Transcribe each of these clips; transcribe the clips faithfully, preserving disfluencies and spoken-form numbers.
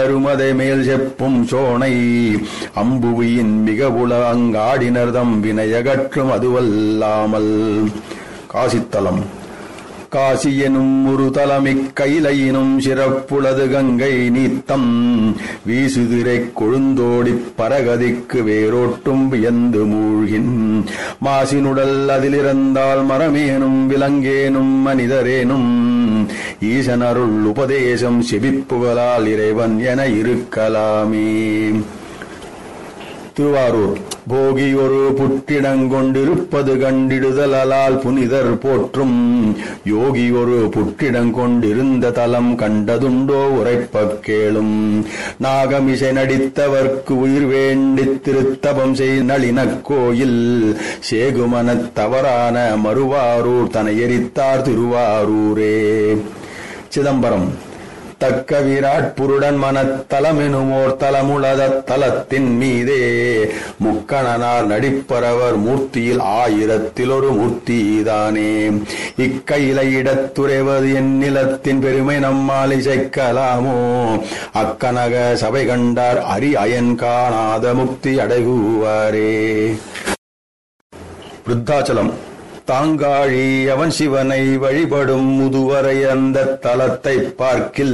அருமதை மேல் செப்பும் சோனை அம்புவியின் மிக உல அங்காடினர்தம் வினையகற்றும் அதுவல்லாமல். காசித்தலம் காசி எனும் ஒரு தலமிக் கைலையினும் சிறப்புளது கங்கை நீத்தம் வீசுதிரை கொழுந்தோடிப் பரகதிக்கு வேரோட்டும் வியந்து மூழ்கின் மாசினுடல் அதிலிருந்தால் மரமேனும் விலங்கேனும் மனிதரேனும் ஈசனருள் உபதேசம் செபிப்புகளால் இறைவன் என இருக்கலாமே. திருவாரூர் போகி ஒரு புற்றிடங்கொண்டிருப்பது கண்டிடுதலால் புனிதர் போற்றும் யோகி ஒரு புற்றிடங்கொண்டிருந்த தலம் கண்டதுண்டோ உரைப்பக் கேளும். நாகமிசை நடித்தவர்க்கு உயிர் வேண்டித் திருத்தபம் செய் நளினக் கோயில் சேகுமனத் தவறான மறுவாரூர் தன எரித்தார் திருவாரூரே. சிதம்பரம் தக்க விராட் புருடன் மனத்தலமெனுமோர் தலமுளத தலத்தின் மீதே முக்கணனார் நடிப்பரவர் மூர்த்தியில் ஆயிரத்தில் ஒரு மூர்த்திதானே. இக்கையில இடத்துறைவது என் நிலத்தின் பெருமை நம்மால் இசைக்கலாமோ அக்கனக சபை கண்டார் அரி அயன் காணாத முக்தி அடைகுவாரே. விருத்தாச்சலம் தாங்காழி அவன் சிவனை வழிபடும் முதுவரை அந்த தலத்தை பார்க்கில்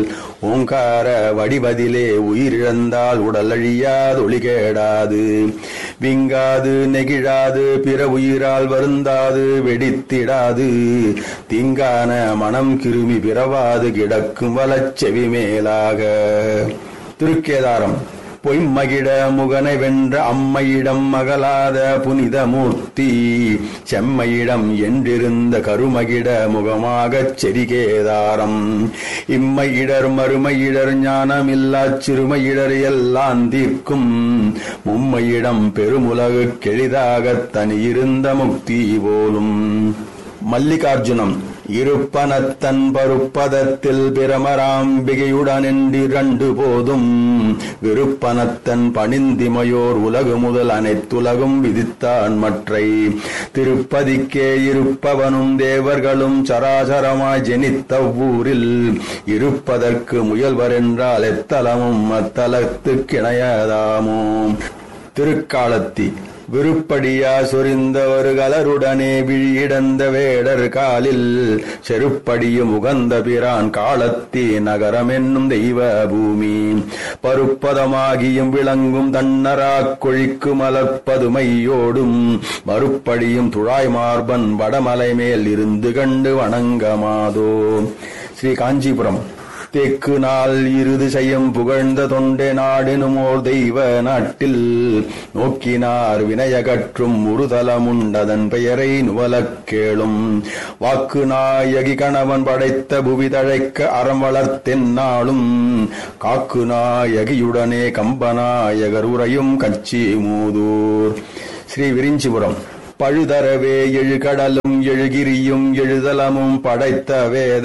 ஓங்கார வடிவதிலே உயிரிழந்தால் உடல் அழியாது ஒளிகேடாது விங்காது நெகிழாது பிற உயிரால் வருந்தாது வெடித்திடாது தீங்கான மனம் கிருமி பிறவாது கிடக்கும் வலச்செவி மேலாக. திருக்கேதாரம் பொய்மகிட முகனை வென்ற அம்மையிடம் மகளாத புனித மூர்த்தி செம்மையிடம் என்றிருந்த கருமகிட முகமாகச் செரிகேதாரம். இம்மையிடர் மறுமையிடர் ஞானமில்லாச் சிறுமையிடர் எல்லாம் தீர்க்கும் மும்மையிடம் பெருமுலகு கெளிதாகத் தனியிருந்த முக்தி போலும். மல்லிகார்ஜுனம் இருப்பனத்தன் பருப்பதத்தில் பிரமராம்பிகையுடன் என்றிரண்டு போதும் விருப்பனத்தன் பணிந்திமையோர் உலகு முதல் அனைத்துலகும் விதித்தான் மற்றை திருப்பதிக்கே இருப்பவனும் தேவர்களும் சராசரமாய் ஜெனித்தவ்வூரில் இருப்பதற்கு முயல்வரென்றால் எத்தலமும் அத்தலத்துக்கிணையதாமோ. திருக்காலத்தி விருப்படியா சொரிந்த ஒரு கலருடனே விழியிடந்த வேடர் காலில் செருப்படியும் உகந்த பிரான் காலத்தி நகரம் என்னும் தெய்வ பூமி பருப்பதமாகியும் விளங்கும் தன்னராக் கொழிக்கு மலர்ப்பதுமையோடும் மறுப்படியும் துழாய் மார்பன் வடமலை மேல் இருந்து கண்டு வணங்கமாதோ. ஸ்ரீ காஞ்சிபுரம் தெற்கு நாள் இருது செய்யும் புகழ்ந்த தொண்டை நாடெனுமோர் தெய்வ நாட்டில் நோக்கினார் வினயகற்றும் உருதலமுண்டதன் பெயரை நுவலக் கேளும். வாக்கு நாயகி கணவன் படைத்த புவி தழைக்க அறம் வளர்த்தென்னாலும் காக்கு நாயகியுடனே கம்பநாயகர் உரையும் கச்சி மூதூர். ஸ்ரீ விரிஞ்சிபுரம் பழுதரவே எழுகடலும் எழுகிரியும் எழுதலமும் படைத்த வேத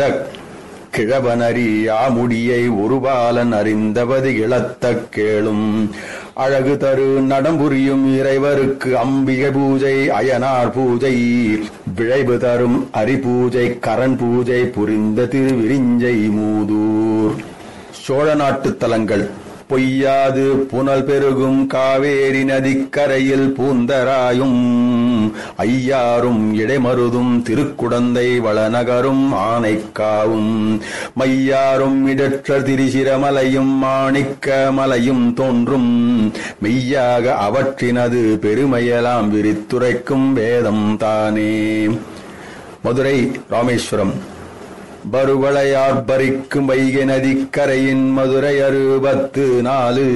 கிழவனரி ஆமுடியை ஒருபாலன் அறிந்தவது இழத்த கேளும். அழகு தரு நடம்புரியும் இறைவருக்கு அம்பிகை பூஜை அயனார் பூஜை விழைவு தரும் அரிபூஜை கரண் பூஜை புரிந்த திருவிரிஞ்சை மூதூர். சோழ நாட்டு தலங்கள் பொய்யாது புனல் பெருகும் காவேரி நதிக்கரையில் பூந்தராயும் ஐயாரும் இடைமருதும் திருக்குடந்தை வளநகரும் ஆனைக்காவும் மையாரும் இடற்ற திரிசிரமலையும் மாணிக்க மலையும் தோன்றும் மெய்யாக அவற்றினது பெருமையெல்லாம் விரித்துரைக்கும் வேதம் தானே. மதுரை ராமேஸ்வரம் பருவளையார்பரிக்கும் வைகை நதிக்கரையின் மதுரை அறுபத்து நாலு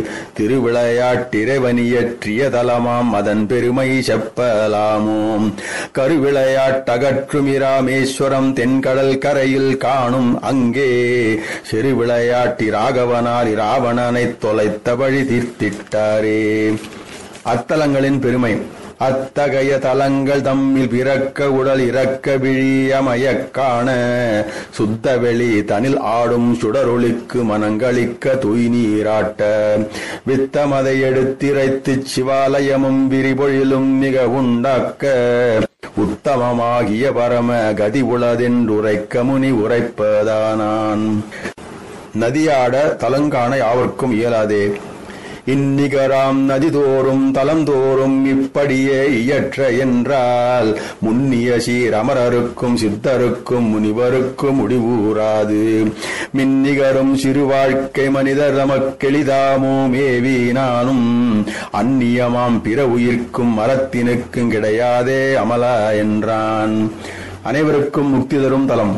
திருவிளையாட்டிறைவனியற்றிய தலமாம் அதன் பெருமை செப்பலாமோம். கருவிளையாட்டகற்றும் இராமேஸ்வரம் தென்கடல் கரையில் காணும் அங்கே சிறுவிளையாட்டி ராகவனால் இராவணனை தொலைத்த வழி தீர்த்திட்டாரே. அத்தலங்களின் பெருமை அத்தகைய தலங்கள் தம்மில் பிறக்க உடல் இறக்க விழியமயக் காண சுத்த வெளி தனில் ஆடும் சுடரொளிக்கு மனங்களிக்க தூய் நீராட்ட வித்தமதை எடுத்திரைத்து சிவாலயமும் விரிபொழிலும் மிக உண்டாக்க உத்தமமாகிய பரம கதி உளதென்றுரைக்க முனி உரைப்பதானான். நதியாட தலங்காண யாவர்க்கும் இயலாதே. இந்நிகராம் நதிதோறும் தலந்தோறும் இப்படியே இயற்ற என்றால் முன்னிய சீர் அமரருக்கும் சித்தருக்கும் முனிவருக்கும் முடிவூராது. மின்னிகரும் சிறு வாழ்க்கை மனிதர் தமக்கெளிதாமோ மேவினானும் அந்நியமாம் பிற உயிர்க்கும் மரத்தினுக்கும் கிடையாதே அமலா என்றான். அனைவருக்கும் முக்தி தரும் தலம்.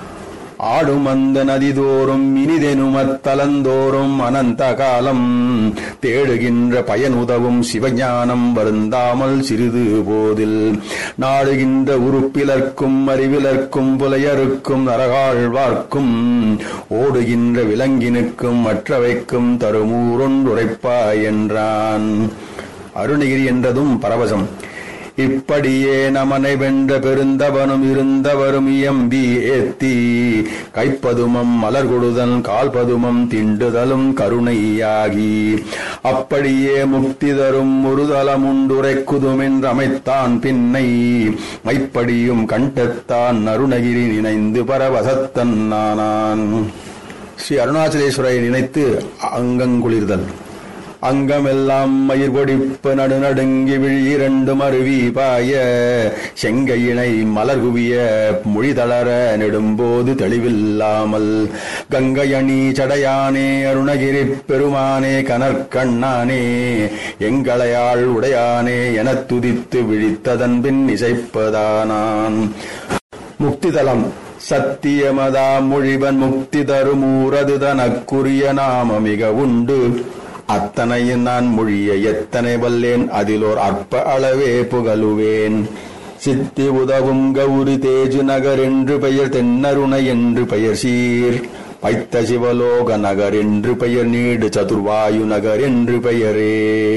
ஆடும் அந்த நதிதோறும் இனிதெனும் அத்தலந்தோறும் அனந்த காலம் தேடுகின்ற பயன் உதவும் சிவஞானம் வருந்தாமல் சிறிது போதில் நாடுகின்ற உறுப்பிலர்க்கும் அறிவிலர்க்கும் புலையருக்கும் நரகாழ்வார்க்கும் ஓடுகின்ற விலங்கினுக்கும் மற்றவைக்கும் தருமூரொன்றுரைப்பாய் என்றான். அருணகிரி என்றதும் பரவசம். இப்படியே நமனை வென்ற பெருந்தவனும் இருந்தவரும் இயம்பி ஏத்தி கைப்பதுமம் மலர் கொடுதல் கால்பதுமம் திண்டுதலும் கருணையாகி அப்படியே முக்தி தரும் ஒரு தலமுண்டுரைக்குதுமென்று அமைத்தான் பின்னை மைப்படியும் கண்டத்தான் அருணகிரி நினைந்து பரவசத்தன் நானான். ஸ்ரீ அருணாச்சலேஸ்வரை நினைத்து அங்கங்குளிர்தல். அங்கமெல்லாம் மயிர் கொடிப்ப நடுநடுங்கி விழி இரண்டு மருவி பாய செங்கையினை மலர் குவிய மொழி தளர நெடும்போது தெளிவில்லாமல் கங்கையணி சடையானே அருணகிரி பெருமானே கனற்கண்ணானே எங்களையாள் உடையானே எனத் துதித்து விழித்ததன் பின் இசைப்பதானான். முக்திதலம் சத்தியமதா மொழிவன் முக்தி தருமூரது தனக்குரிய நாம மிக உண்டு. அத்தனையும் நான் மொழிய எத்தனை வல்லேன் அதிலோர் அற்ப அளவே புகழுவேன். சித்தி உதவும் கௌரி தேஜு நகர் என்று பெயர் தென்னருணை என்று பெயர் சீர் பைத்த சிவலோக நகர் என்று பெயர் நீடு சதுர்வாயு நகர் என்று பெயரே.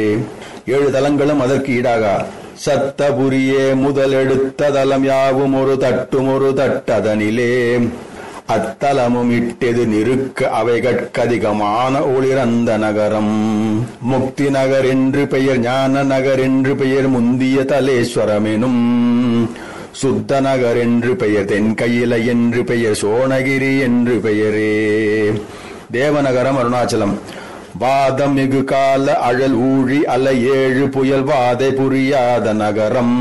ஏழு தலங்களும் அதற்கு ஈடாக. சத்தபுரியே முதல் எடுத்த தலம் யாவும் ஒரு தட்டும் ஒரு தட்டதனிலே அத்தலமும் இட்டது நிறுக்க அவைகட்கதிகமான ஒளிரந்த நகரம். முக்தி நகர் என்று பெயர் ஞான நகர் என்று பெயர் முந்திய தலேஸ்வரமெனும் சுத்த நகர் என்று பெயர் தென்கையில என்று பெயர் சோணகிரி என்று பெயரே. தேவநகரம் அருணாச்சலம். வாதம் மிகு கால அழல் ஊழி அலை ஏழு புயல் வாதை புரியாத நகரம்.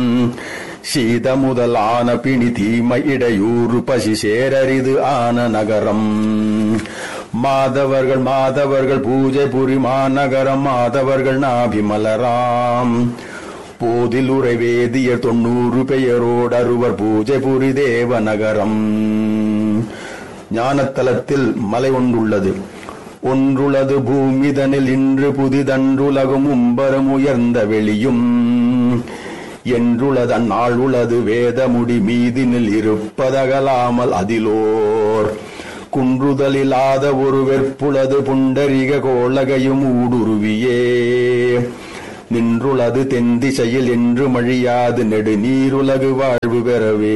சீத முதல் ஆன பிணி தீமை இடையூறு பசி சேரரிது ஆன நகரம். மாதவர்கள் மாதவர்கள் பூஜை புரி மாநகரம் மாதவர்கள் நாபிமலராம் போதில் உரை வேதியர் தொண்ணூறு பெயரோடு அறுவர் பூஜை புரி தேவநகரம். ஞானத்தலத்தில் மலை ஒன்றுள்ளது. ஒன்றுளது பூமிதனில் இன்று புதிதன்றுலகும் உம்பரம் உயர்ந்த வெளியும் என்றுளது அந்நாள் உளது வேதமுடி மீதினில் இருப்பதகலாமல் அதிலோர் குன்றுதலில்லாத ஒரு வெற்புளது புண்டரிக கோளகையும் ஊடுருவியே நின்றுளது தென்திசையில் என்று மழியாது நெடு நீருலகு வாழ்வு பெறவே.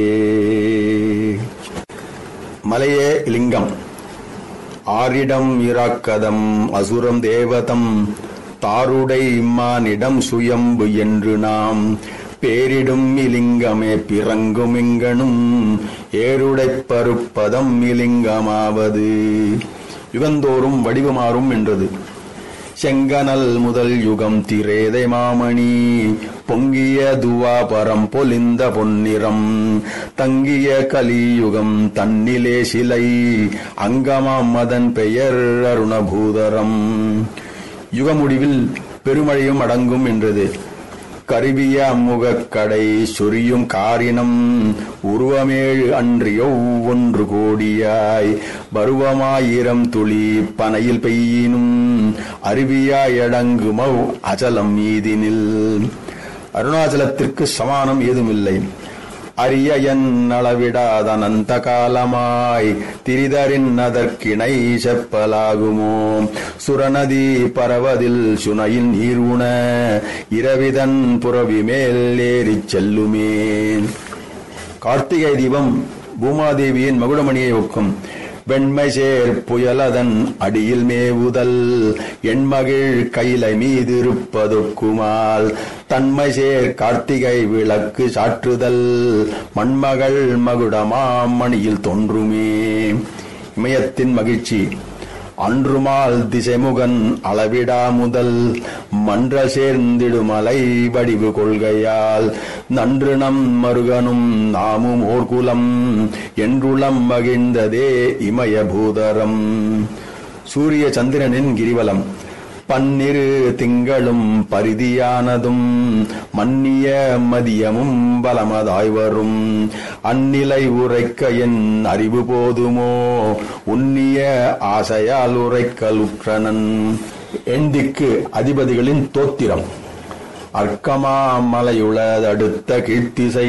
மலையே லிங்கம். ஆரிடம் இராக்கதம் அசுரம் தேவதம் தாருடை இம்மானிடம் சுயம்பு என்று நாம் பேரிடும் இலிங்கமே பிறங்கும் இங்கனும் ஏருடைப் பருப்பதம் இலிங்கமாவது. யுகந்தோறும் வடிவமாறும் என்றது. செங்கனல் முதல் யுகம் திரேதை மாமணி பொங்கிய துவாபரம் பொலிந்த பொன்னிறம் தங்கிய கலியுகம் தன்னிலே சிலை அங்கமாம் மதன் பெயர் அருணபூதரம். யுகமுடிவில் பெருமழையும் அடங்கும் என்றது. கருவிய அம்முகக்கடை சொரியும் காரினம் உருவமேழு அன்றியோ ஒன்று கோடியாய் பருவமாயிரம் துளி பனையில் பெய்யினும் அருவியாய் அடங்குமவ் அச்சலம் மீதினில். அருணாச்சலத்திற்கு சமானம் ஏதுமில்லை. அரிய என் அளவிடாத அனந்த காலமாய் திரிதரின் அதற்கிணை செப்பலாகுமோ சுரநதி பரவதில் சுனையின் நீர் உண இரவிதன் புறவி மேல் ஏறிச் செல்லுமே. கார்த்திகை தீபம் பூமாதேவியின் மகுடமணியை ஒக்கும். வெண்மை சேர் புயலதன் அடியில் மேவுதல் எண்மகிழ் கைலை மீது இருப்பதொக்குமால் தன்மை சேர் கார்த்திகை விளக்கு சாற்றுதல் மண்மகள் மகுடமாம் மணியில் தோன்றுமே. இமயத்தின் மகிழ்ச்சி. அன்றுமால் திசைமுகன் அளவிடா முதல் மன்ற சேர்ந்திடுமலை வடிவு கொள்கையால் நன்று நம் மருகனும் நாமும் ஓர்குலம் என்றுளம் மகிழ்ந்ததே இமயபூதரம். சூரிய சந்திரனின் கிரிவலம். பன்னிரு திங்களும் பரிதியானதும் மன்னிய மதியமும் பலமதாய் வரும். அந்நிலை உரைக்க என் அறிவு போதுமோ உன்னிய ஆசையால் உரைக்கலுற்றனன். எண்டிக்கு அதிபதிகளின் தோத்திரம். அர்க்கமா மலையுளதடுத்த கீர்த்திசை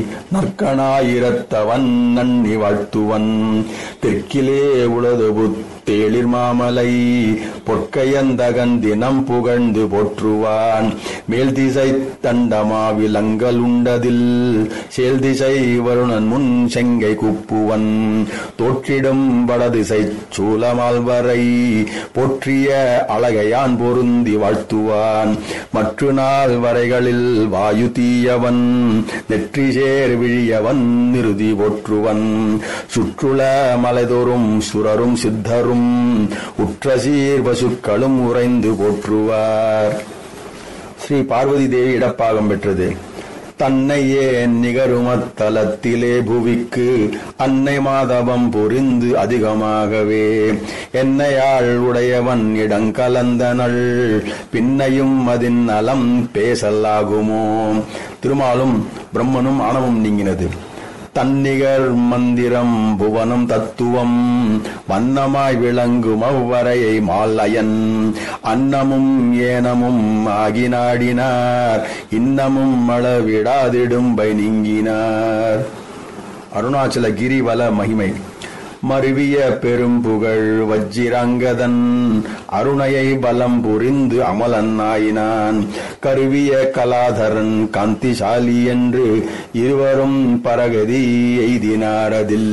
நற்கனாயிரத்தவன் நன்னி வாழ்த்துவன். தெற்கிலே உளது புத்தேளிர் மாமலை பொற்கையந்தகன் தினம் புகழ்ந்து போற்றுவான். மேல் திசை தண்டமா விலங்கல் உண்டதில் சேல் திசை வருணன் முன் செங்கை குப்புவன். தோற்றிடும் வடதிசை சூலமால்வரை போற்றிய அழகையான் பொருந்தி வாழ்த்துவான். மற்ற நாள் வரைகளில் வாயு தீயவன் நெற்றி சேர் விழியவன் நிறுதி போற்றுவன். சுற்றுல மலைதோறும் சுரரும் சித்தரும் உற்ற சீர் பசுக்களும் உறைந்து போற்றுவார். ஸ்ரீ பார்வதி தேவி இடப்பாகம் பெற்றது. தன்னையே நிகருமத்தலத்திலே புவிக்கு அன்னை மாதவம் புரிந்து அதிகமாகவே என்னையாள் உடையவன் இடங்கலந்தனள் பின்னையும் அதின் நலம் பேசலாகுமோ. திருமாலும் பிரம்மனும் ஆணவம் நீங்கினது. தன்னிகர் மந்திரம் புவனம் தத்துவம் வண்ணமாய் விளங்கும் அவ்வரையை மாலயன். அன்னமும் ஏனமும் ஆகி நாடினார் இன்னமும் அளவிடாதிடும்பை நீங்கினார். அருணாச்சல கிரிவல மகிமை. மருவிய பெரும்புகழ் வஜ்ஜிரங்கதன் அருணையை பலம் புரிந்து அமலன் ஆயினான். கருவிய கலாதரன் காந்திசாலி என்று இருவரும் பரகதி எய்தினாரதில்.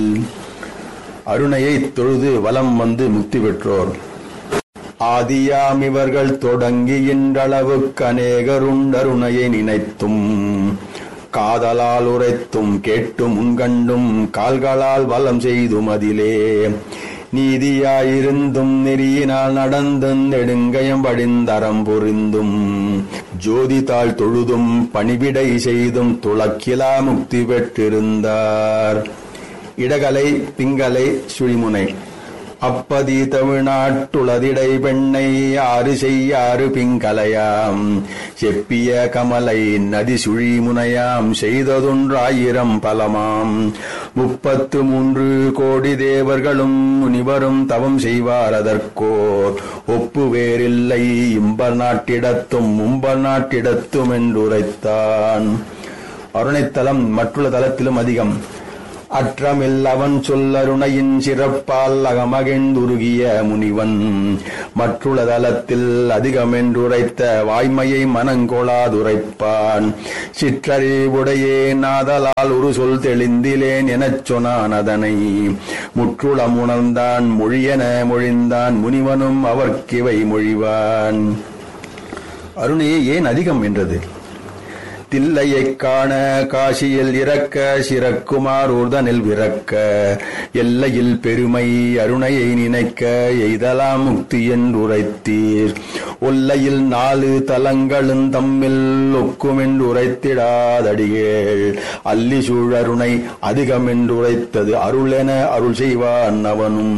அருணையை தொழுது வலம் வந்து முக்தி பெற்றோர். ஆதியாம் இவர்கள் தொடங்கி இன்றளவுக்கு அநேகருண்டருணையை நினைத்தும் காதலால் உரைத்தும் கேட்டும் முன்கண்டும் கால்களால் வலம் செய்தும் அதிலே நீதியாயிருந்தும் நெறியினால் நடந்தும் நெடுங்கயம் படிந்தரம் புரிந்தும் ஜோதி தாழ் தொழுதும் பணிவிடை செய்தும் துளக்கிலா முக்தி பெற்றிருந்தார். இடகலை பிங்கலை சுழிமுனை. அப்பதி தமிழ்நாட்டுளதிடை பெண்ணை ஆறு செய்யாறு பிங்கலையாம் செப்பிய கமலை நதி சுழிமுனையாம் செய்ததொன்றாயிரம் பலமாம். முப்பத்து மூன்று கோடி தேவர்களும் முனிவரும் தவம் செய்வார் அதற்கோர் ஒப்பு வேறில்லை இம்பர் நாட்டிடத்தும் மும்பர் நாட்டிடத்தும் என்றுரைத்தான். அருணைத்தலம் மற்றுள்ள தலத்திலும் அதிகம். அற்றமில் அவன் சொல்லருணையின் சிறப்பால் அகமகிழ்ந்துருகிய முனிவன் மற்றுள்ள தலத்தில் அதிகமென்றுரைத்த வாய்மையை மனங்கொளாதுரைப்பான். சிற்றறிவுடையே நாதலால் ஒரு சொல் தெளிந்திலேன் எனச் சொன்னான். அதனை முற்றுளம் உணர்ந்தான் மொழியென மொழிந்தான் முனிவனும் அவர்க்கிவை மொழிவான். அருணையே ஏன் அதிகம் என்றது? தில்லையைக் காண காசியில் இறக்க சிறக்குமார் ஊர்தனில் விறக்க எல்லையில் பெருமை அருணையை நினைக்க எய்தலாம் முக்தி என்றுரைத்தீர். ஒல்லையில் நாலு தலங்களும் தம்மில் ஒக்குமென்று உரைத்திடாதடிகள் அல்லி சூழருணை அதிகமென்றுரைத்தது அருளென அருள் செய்வான் அவனும்.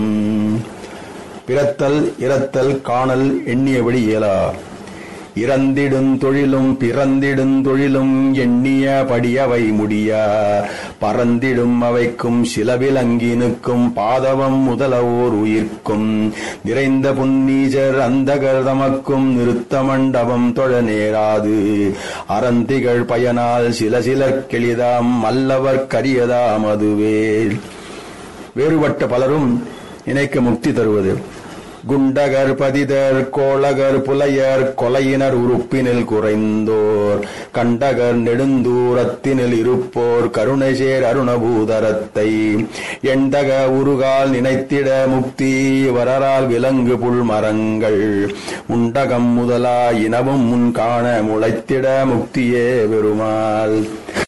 பிறத்தல் இறத்தல் காணல் எண்ணியபடி இயலா. இறந்திடும் தொழிலும் பிறந்திடும் தொழிலும் எண்ணிய படியவை முடியா. பறந்திடும் அவைக்கும் சிலவிலங்கினுக்கும் பாதவம் முதலவோர் உயிர்க்கும் நிறைந்த புன்னீசர் அந்தகர் தமக்கும் நிறுத்த மண்டபம் தொழ நேராது. அறந்திகள் பயனால் சில சிலர் கெளிதாம் அல்லவர் கரியதாம் அதுவே. வேறுபட்ட பலரும் நினைக்க முக்தி தருவது. குண்டகர் பதிதர் கோளகர் புலையர் கொலையினர் உறுப்பினில் குறைந்தோர் கண்டகர் நெடுந்தூரத்தினில் இருப்போர் கருணை சேர் அருணபூதரத்தை எண்டக உருகால் நினைத்திட முக்தி வரரால் விலங்கு புல் மரங்கள் உண்டகம் முதலா இனவும் முன் காண முளைத்திட முக்தியே பெருமாள்.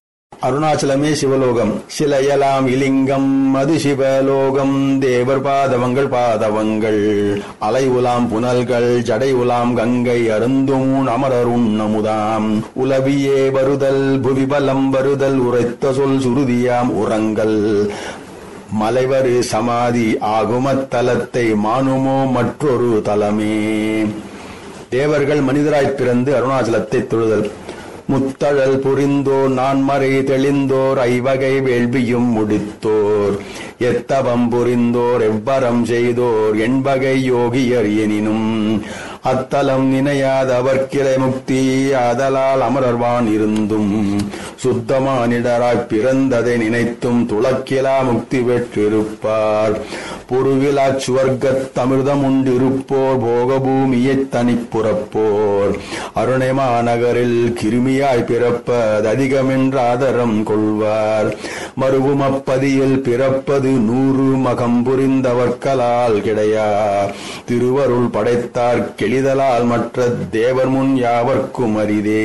அருணாச்சலமே சிவலோகம். சிலையலாம் இலிங்கம் அது சிவலோகம். தேவர் பாதவங்கள் பாதவங்கள் அலை உலாம் புனல்கள் ஜடை உலாம் கங்கை அருந்தும் அமரர் உண்ணமுதாம். உலவியே வருதல் புவிபலம் வருதல் உரைத்த சொல் சுருதியாம் உரங்கள் மலைவரு சமாதி ஆகுமத்தலத்தை மானுமோ மற்றொரு தலமே. தேவர்கள் மனிதராய்ப் பிறந்து அருணாச்சலத்தை தொழுதல். முத்தழல் புரிந்தோர் நான்மறை தெளிந்தோர் ஐவகை வேள்வியும் முடித்தோர் எத்தவம் புரிந்தோர் எவ்வரம் செய்தோர் என்பகை யோகியர் எனினும் அத்தலம் நினையாத அவர்கிளை முக்தி ஆதலால் அமரர்வான் இருந்தும் சுத்தமானிடராய்ப் பிறந்ததை நினைத்தும் துளக்கிலா முக்தி பெற்றிருப்பார். புருவிலாச் சுவர்க்கத் தமிர்தம் உண்டிருப்போர் போகபூமியைத் தனிப்புறப்போர் அருணைமா நகரில் கிருமியாய் பிறப்பது அதிகமென்ற ஆதரம் கொள்வார். மறுவும் அப்பதியில் பிறப்பது நூறு மகம் புரிந்தவர்களால் கிடையா. திருவருள் படைத்தார் கெளிதலால் மற்ற தேவர் முன் யாவர்க்கும் அரிதே.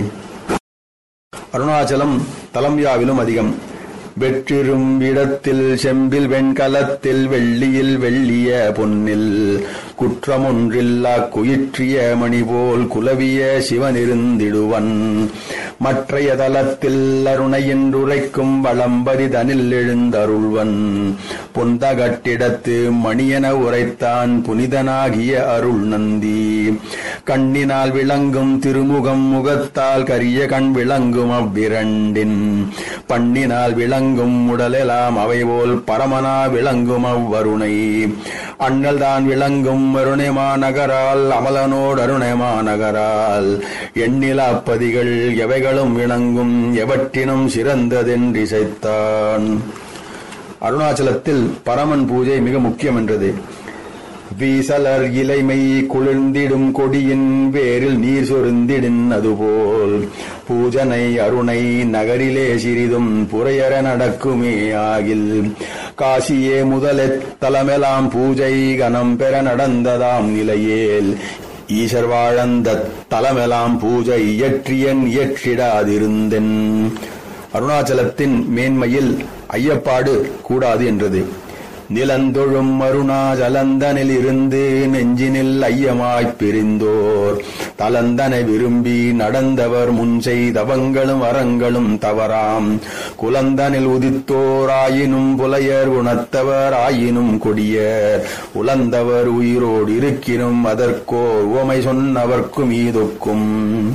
அருணாச்சலம் தலம் யாவிலும் அதிகம். வெற்றிரும் இடத்தில் செம்பில் வெண்கலத்தில் வெள்ளியில் வெள்ளிய பொன்னில் குற்றமொன்றில்லா குயிற்றிய மணிபோல் குலவிய சிவனிருந்திடுவன். மற்றைய தலத்தில் அருணை என்றுரைக்கும் வளம்பரிதனில் எழுந்தருள்வன். பொந்தகட்டிடத்து மணியென உரைத்தான் புனிதனாகிய அருள் நந்தி. கண்ணினால் விளங்கும் திருமுகம் முகத்தால் கரிய கண் விளங்கும் அவ்விரண்டின் பண்ணினால் விளங்கும் உடலெல்லாம் அவைபோல் பரமனா விளங்கும் அவ்வருணை. அண்ணல் தான் விளங்கும் அருணைமா நகரால் அமலனோடு அருணைமா நகரால் எண்ணிலாப்பதிகள் எவைகளும் விளங்கும் எவற்றினும் சிறந்ததென்றிசைத்தான். அருணாச்சலத்தில் பரமன் பூஜை மிக முக்கியம் என்றது. வீசலர் இலைமை குளிர்ந்திடும் கொடியின் வேரில் நீர் சொருந்திடின் அதுபோல் பூஜனை அருணை நகரிலே சிறிதும் புறையற நடக்குமே ஆகில். காசியே முதலே தலமெலாம் பூஜை கனம் பெற நடந்ததாம் நிலையேல் ஈசர் வாழந்த தலமெலாம் பூஜை இயற்றியன் இயற்றிடாதிருந்தென். அருணாச்சலத்தின் மேன்மையில் ஐயப்பாடு கூடாது என்றது. நிலந்தொழும் அருணாச்சலந்தனில் இருந்து நெஞ்சினில் ஐயமாய்ப் பிரிந்தோர் தலந்தனை விரும்பி நடந்தவர் முன் செய்தவங்களும் அறங்களும் தவறாம். குலந்தனில் உதித்தோர் ஆயினும் புலையர் உணர்த்தவர் ஆயினும் கொடியர் உலந்தவர் உயிரோடு இருக்கினும் அதற்கோர் உவமை சொன்னவர்க்கும் ஈதொக்கும்.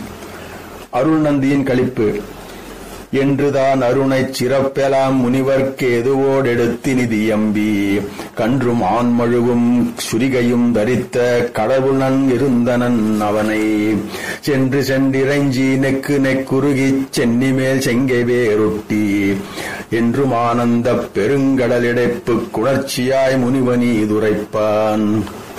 அருள் நந்தியின் களிப்பு என்றுதான் அருணைச் சிறப்பெலாம் முனிவர்க்கு எதுவோடெடுத்து நிதியம்பி கன்றும் ஆண்மழுவும் சுரிகையும் தரித்த கடவுளன் இருந்தனன் அவனை. சென்று சென்றிறைஞ்சி நெக்கு நெக்குருகிச் சென்னி மேல் செங்கை வேரொட்டி என்றும் ஆனந்தப் பெருங்கடலிடைப்புக் குணர்ச்சியாய் முனிவனி துரைப்பான்.